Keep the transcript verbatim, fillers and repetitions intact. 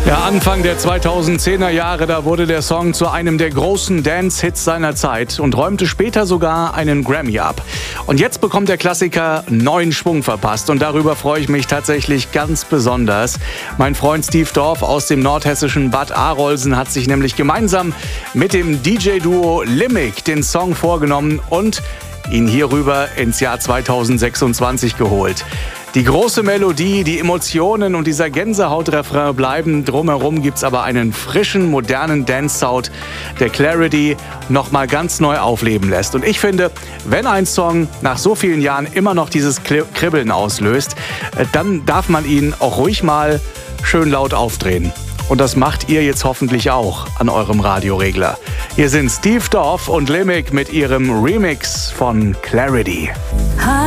Ja, Anfang der zweitausendzehner Jahre, da wurde der Song zu einem der großen Dance-Hits seiner Zeit und räumte später sogar einen Grammy ab. Und jetzt bekommt der Klassiker neuen Schwung verpasst und darüber freue ich mich tatsächlich ganz besonders. Mein Freund Steve Dorf aus dem nordhessischen Bad Arolsen hat sich nämlich gemeinsam mit dem D J-Duo Limmick den Song vorgenommen und ihn hierüber ins Jahr zweitausendsechsundzwanzig geholt. Die große Melodie, die Emotionen und dieser Gänsehaut-Refrain bleiben. Drumherum gibt's aber einen frischen, modernen Dance-Sound, der Clarity nochmal ganz neu aufleben lässt. Und ich finde, wenn ein Song nach so vielen Jahren immer noch dieses Kribbeln auslöst, dann darf man ihn auch ruhig mal schön laut aufdrehen. Und das macht ihr jetzt hoffentlich auch an eurem Radioregler. Hier sind Steve Dorf und Limmick mit ihrem Remix von Clarity.